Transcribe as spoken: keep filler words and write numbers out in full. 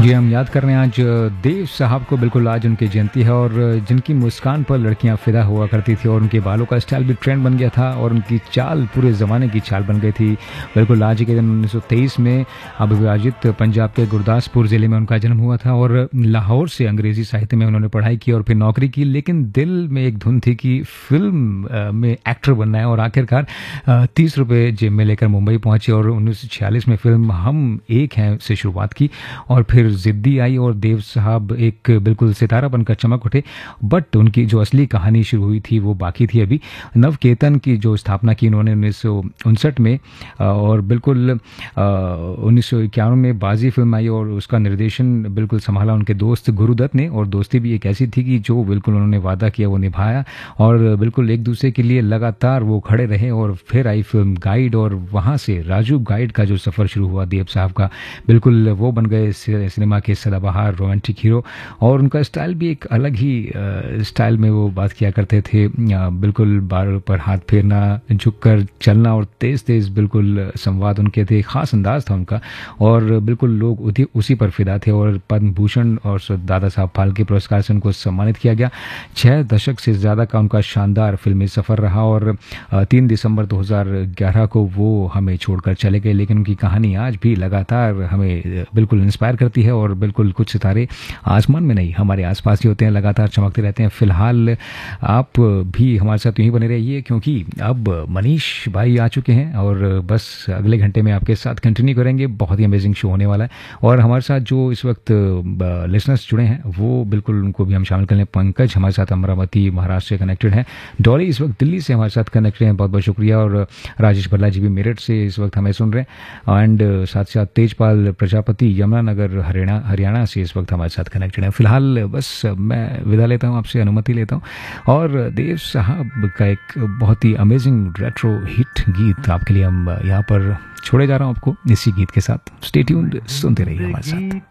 जी, हम याद कर रहे हैं आज देव साहब को। बिल्कुल आज उनकी जयंती है और जिनकी मुस्कान पर लड़कियां फिदा हुआ करती थी और उनके बालों का स्टाइल भी ट्रेंड बन गया था और उनकी चाल पूरे ज़माने की चाल बन गई थी। बिल्कुल आज के दिन उन्नीस सौ तेईस में अविभाजित पंजाब के गुरदासपुर ज़िले में उनका जन्म हुआ था और लाहौर से अंग्रेज़ी साहित्य में उन्होंने पढ़ाई की और फिर नौकरी की। लेकिन दिल में एक धुन थी कि फिल्म में एक्टर बनना है और आखिरकार तीस रुपये जेब में लेकर मुंबई पहुंचे और उन्नीस सौ छियालीस में फिल्म हम एक हैं से शुरुआत की और फिर जिद्दी आई और देव साहब एक बिल्कुल सितारा बनकर चमक उठे। बट उनकी जो असली कहानी शुरू हुई थी वो बाकी थी अभी। नवकेतन की जो स्थापना की उन्होंने उन्नीस सौ उनसठ में और बिल्कुल उन्नीस सौ इक्यावन में बाजी फिल्म आई और उसका निर्देशन बिल्कुल संभाला उनके दोस्त गुरुदत्त ने। और दोस्ती भी एक ऐसी थी कि जो बिल्कुल उन्होंने वादा किया वो निभाया और बिल्कुल एक दूसरे के लिए लगातार वो खड़े रहे। और फिर आई फिल्म गाइड और वहाँ से राजू गाइड का जो सफ़र शुरू हुआ देव साहब का, बिल्कुल वो बन गए सिनेमा के सदाबहार रोमांटिक हीरो। और उनका स्टाइल भी एक अलग ही स्टाइल में वो बात किया करते थे, बिल्कुल बार पर हाथ फेरना, झुककर चलना और तेज तेज बिल्कुल संवाद उनके थे। खास अंदाज था उनका और बिल्कुल लोग उसी उसी पर फिदा थे और पद्म भूषण और दादा साहब फाल्के पुरस्कार से उनको सम्मानित किया गया। छह दशक से ज़्यादा का उनका शानदार फिल्मी सफ़र रहा और तीन दिसंबर दो हज़ार ग्यारह को वो हमें छोड़कर चले गए। लेकिन उनकी कहानी आज भी लगातार हमें बिल्कुल इंस्पायर करती है और बिल्कुल कुछ सितारे आसमान में नहीं हमारे आसपास ही होते हैं, लगातार चमकते रहते हैं। फिलहाल आप भी हमारे साथ यूं ही बने रहिए क्योंकि अब मनीष भाई आ चुके हैं और बस अगले घंटे में आपके साथ कंटिन्यू करेंगे। बहुत ही अमेजिंग शो होने वाला है और हमारे साथ जो इस वक्त लिसनर्स जुड़े हैं वो बिल्कुल उनको भी हम शामिल कर लें। पंकज हमारे साथ अमरावती महाराष्ट्र से कनेक्टेड हैं, डॉली इस वक्त दिल्ली से हमारे साथ कनेक्टेड हैं, बहुत बहुत शुक्रिया। और राजेश भल्ला जी भी मेरठ से इस वक्त हमें सुन रहे हैं एंड साथ साथ तेजपाल प्रजापति यमुनानगर हरियाणा हरियाणा से इस वक्त हमारे साथ कनेक्टेड है। फिलहाल बस मैं विदा लेता हूँ, आपसे अनुमति लेता हूँ और देव साहब का एक बहुत ही अमेजिंग रेट्रो हिट गीत आपके लिए हम यहाँ पर छोड़े जा रहा हूँ आपको इसी गीत के साथ। स्टे ट्यून्ड, सुनते रहिए हमारे साथ।